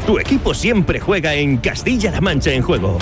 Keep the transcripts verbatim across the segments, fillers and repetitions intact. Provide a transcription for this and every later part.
Tu equipo siempre juega en Castilla-La Mancha en Juego.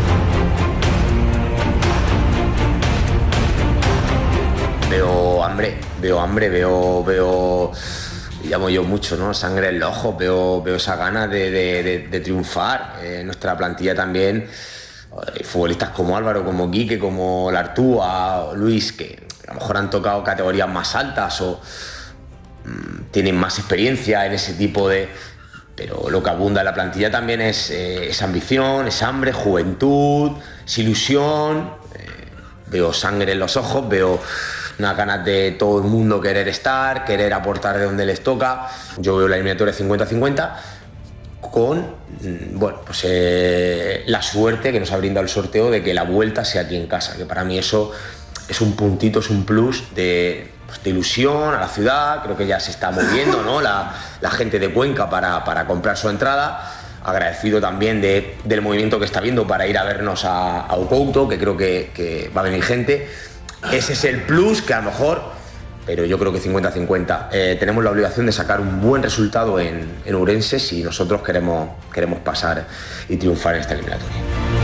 Veo hambre, veo hambre, veo, veo, llamo yo mucho, ¿no? Sangre en los ojos, veo, veo esa ganas de, de, de, de triunfar. Eh, nuestra plantilla también, eh, futbolistas como Álvaro, como Quique, como Lartúa, Luis, que a lo mejor han tocado categorías más altas o mmm, tienen más experiencia en ese tipo de... Pero lo que abunda en la plantilla también es, eh, es ambición, es hambre, juventud, es ilusión. Eh, veo sangre en los ojos, veo unas ganas de todo el mundo querer estar, querer aportar de donde les toca. Yo veo la eliminatoria cincuenta cincuenta con bueno, pues, eh, la suerte que nos ha brindado el sorteo de que la vuelta sea aquí en casa, que para mí eso es un puntito, es un plus de... de ilusión a la ciudad. Creo que ya se está moviendo, ¿no? la, la gente de Cuenca para, para comprar su entrada. Agradecido también de, del movimiento que está viendo para ir a vernos a, a Ocouto, que creo que, que va a venir gente. Ese es el plus que a lo mejor, pero yo creo que cincuenta cincuenta. Eh, tenemos la obligación de sacar un buen resultado en, en Ourense si nosotros queremos, queremos pasar y triunfar en esta eliminatoria.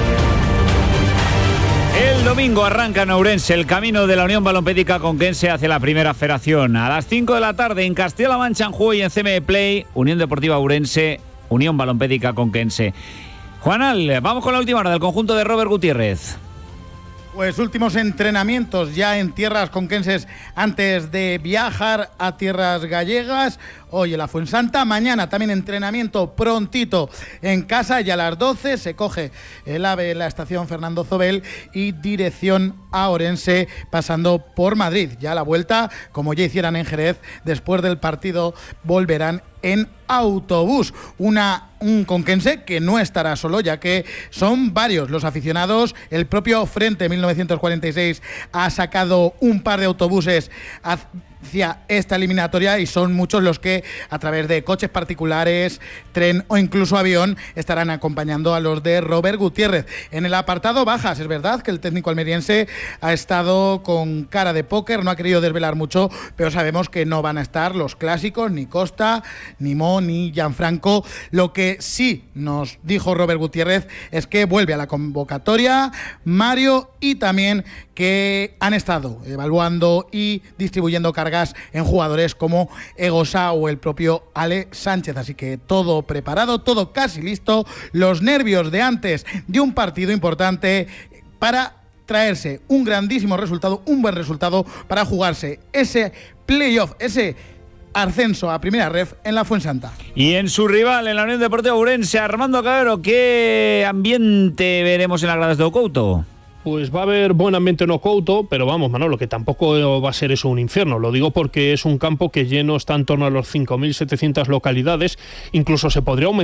El domingo arranca en Ourense el camino de la Unión Balompédica Conquense hacia la primera federación. A las cinco de la tarde en Castilla-La Mancha en juego y en C M Play, Unión Deportiva Ourense, Unión Balompédica Conquense. Juanal, vamos con la última hora del conjunto de Robert Gutiérrez. Pues últimos entrenamientos ya en tierras conquenses antes de viajar a tierras gallegas. Hoy en la Fuensanta, mañana también entrenamiento prontito en casa y a las doce se coge el AVE en la estación Fernando Zobel y dirección a Ourense pasando por Madrid. Ya a la vuelta, como ya hicieran en Jerez, después del partido volverán en autobús. Una, un conquense que no estará solo, ya que son varios los aficionados. El propio Frente mil novecientos cuarenta y seis ha sacado un par de autobuses hacia esta eliminatoria y son muchos los que a través de coches particulares, tren o incluso avión estarán acompañando a los de Robert Gutiérrez. En el apartado bajas, es verdad que el técnico almeriense ha estado con cara de póker, no ha querido desvelar mucho, pero sabemos que no van a estar los clásicos, ni Costa, ni Mo, ni Gianfranco. Lo que sí nos dijo Robert Gutiérrez es que vuelve a la convocatoria Mario y también que han estado evaluando y distribuyendo cargas en jugadores como Egosa o el propio Ale Sánchez. Así que todo preparado, todo casi listo. Los nervios de antes de un partido importante para traerse un grandísimo resultado, un buen resultado para jugarse ese playoff, ese ascenso a primera ref en la Fuensanta. Y en su rival, en la Unión Deportiva Ourense, Armando Cabero, ¿qué ambiente veremos en las gradas de Ocouto? Pues va a haber buen ambiente en Ocouto, pero vamos, Manolo, que tampoco va a ser eso un infierno. Lo digo porque es un campo que lleno está en torno a los cinco mil setecientas localidades. Incluso se podría aumentar